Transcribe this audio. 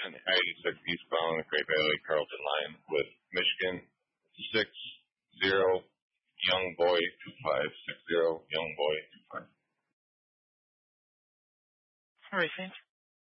and 86 eastbound the Great Valley Carlton line with Michigan 60 Young Boy 25 60 Young Boy 25. All right, thanks.